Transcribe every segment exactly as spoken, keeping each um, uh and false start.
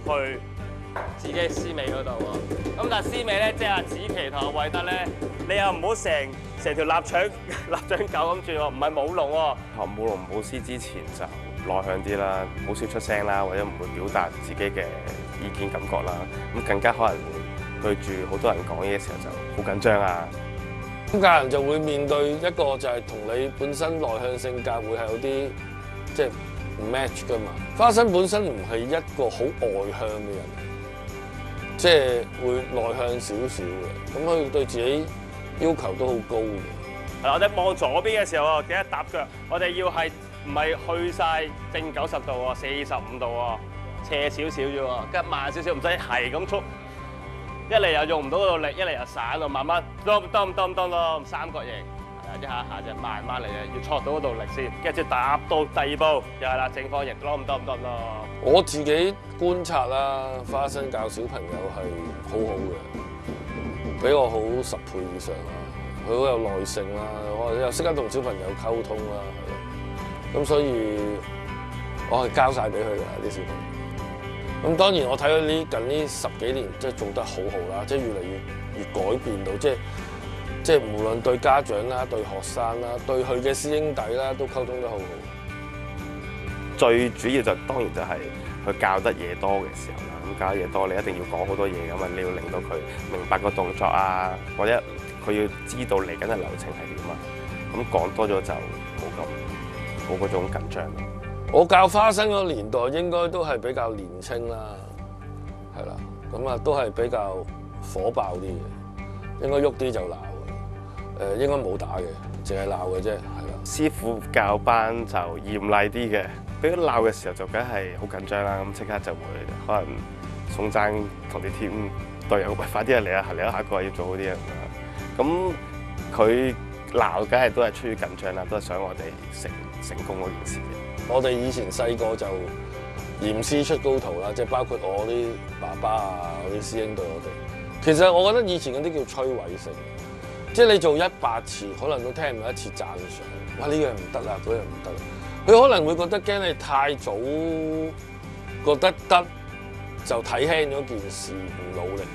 去自己獅尾嗰度喎。咁但係獅尾咧，即係阿子琪同阿偉德咧，你又唔好成成條臘腸臘腸狗咁轉喎，唔係舞龍喎。 學舞龍舞獅之前就內向啲啦，好少出聲啦，或者唔會表達自己嘅意見感覺啦。咁更加可能會對住好多人講嘢嘅時候就好緊張啊。 咁家人就會面對一個就係同你本身內向性格會係有啲即係唔 match 噶嘛。花生本身唔係一個好外向嘅人，即係會內向少少嘅。咁佢對自己要求都好高嘅。 係啦，我哋望左邊嘅時候，記得搭腳，我哋要係唔係去晒正九十度喎，四十五度喎，斜少少啫喎，跟住慢少少，唔使係咁速。一嚟又用唔到嗰度力，一嚟又散咯，慢慢當當當當當三角形，一下一下就慢慢嚟嘅，要挫到嗰度力先，跟住搭到第二步又係啦，正方形，多唔多唔多唔多。 我自己觀察啦，花生教小朋友係好好嘅，比我好十倍以上啦。佢好有耐性啦，我又識得同小朋友溝通啦，咁所以我係交晒俾佢㗎啲小朋友。咁當然我睇到呢近呢十幾年即係做得好好啦，即係越嚟越越改變到，即係即係無論對家長啦、對學生啦、對佢嘅師兄弟啦，都溝通得好好。 最主要就當然就係佢教得嘢多嘅時候啦。咁教得嘢多，你一定要講好多嘢㗎嘛，你要令到佢明白個動作啊，或者佢要知道嚟緊嘅流程係點啊。咁講多咗就冇咁冇嗰種緊張。 我教花生嗰個年代應該都係比較年青啦，係啦，咁啊都係比較火爆啲嘅，應該喐啲就鬧嘅，誒應該冇打嘅，淨係鬧嘅啫，係啦。 師傅教班就嚴厲啲嘅，俾佢鬧嘅時候就梗係好緊張啦，咁即刻就會可能送爭同啲 team 隊友，喂快啲啊嚟啊，嚟啊下一個要做好啲啊咁。咁佢鬧梗係都係出於緊張啦，都係想我哋成成功嗰件事嘅。 我哋以前細個就嚴師出高徒啦，即係包括我啲爸爸啊、我啲師兄對我哋。其實我覺得以前嗰啲叫摧毀性，即係你做一百次，可能都聽唔到一次讚賞。哇！呢樣唔得啦，嗰樣唔得啦。佢可能會覺得驚你太早覺得得，就睇輕咗件事，唔努力。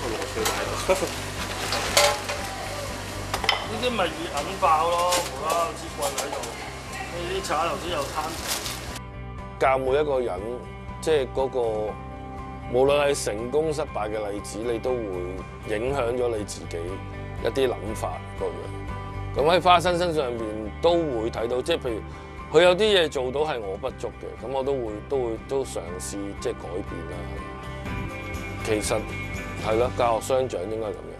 呢啲咪越引爆咯，無啦啦支棍喺度。呢啲茶頭先有攤教每一個人，即係嗰個無論係成功失敗嘅例子，你都會影響咗你自己一啲諗法嗰樣。咁喺花生身上邊都會睇到，即係譬如佢有啲嘢做到係我不足嘅，咁我都會都會都嘗試即係改變啦。其實係咯，教學相長應該咁樣。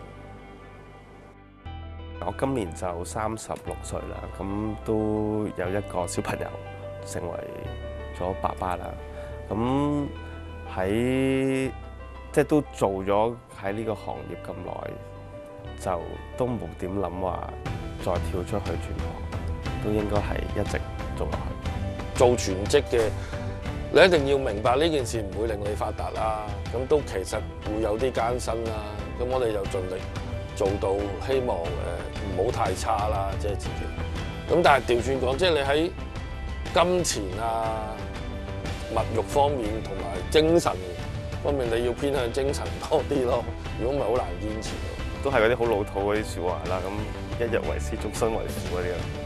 我今年就三十六歲啦，咁都有一個小朋友成為咗爸爸啦。咁喺即係都做咗喺呢個行業咁耐，就都冇點諗話再跳出去轉行，都應該係一直做落去。 做全職嘅，你一定要明白呢件事唔會令你發達啦。咁都其實會有啲艱辛啦。咁我哋就盡力做到，希望誒唔好太差啦，即係自己。咁但係調轉講，即係你喺金錢啊、物慾方面同埋精神方面，你要偏向精神多啲咯。如果唔係，好難堅持。 都係嗰啲好老土嗰啲説話啦。咁一日為師，終身為父嗰啲啊。